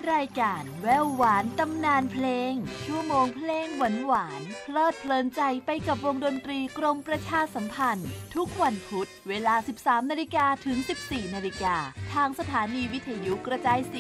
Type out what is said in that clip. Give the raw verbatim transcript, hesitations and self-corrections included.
รายการแววหวานตำนานเพลงชั่วโมงเพลงหวานหวานเพลิดเพลินใจไปกับวงดนตรีกรมประชาสัมพันธ์ทุกวันพุธเวลา สิบสามนาฬิกา ถึง สิบสี่นาฬิกาทางสถานีวิทยุกระจายเสียง